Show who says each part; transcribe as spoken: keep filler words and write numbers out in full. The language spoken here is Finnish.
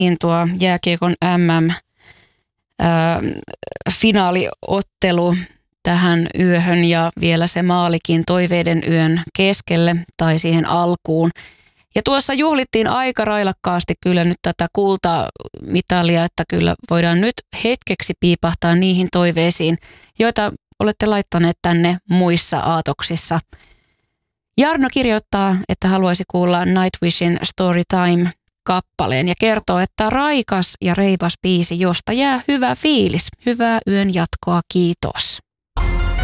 Speaker 1: mielenkiintoa jääkiekon M M-finaaliottelu tähän yöhön ja vielä se maalikin toiveiden yön keskelle tai siihen alkuun. Ja tuossa juhlittiin aika railakkaasti kyllä nyt tätä kultamitalia, että kyllä voidaan nyt hetkeksi piipahtaa niihin toiveisiin, joita olette laittaneet tänne muissa aatoksissa. Jarno kirjoittaa, että haluaisi kuulla Nightwishin Storytime-kappaleen ja kertoo, että raikas ja reipas biisi, josta jää hyvä fiilis. Hyvää yön jatkoa, kiitos.